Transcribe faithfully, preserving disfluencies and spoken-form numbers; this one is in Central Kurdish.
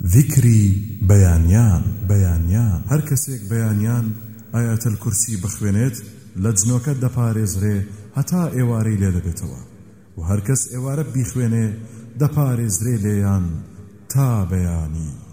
ذكری بەیانیان بەیانیان هەر کەسێک بەیانیان ئایەتەل کورسی بخوێنێت لە جنۆکە دەپارێزرێ هەتا ئێوارەی لێ دەبێتەوە و هەر کەس ئێوارە بیخوێنێ دەپارێزرێ لێیان تا بەیانی.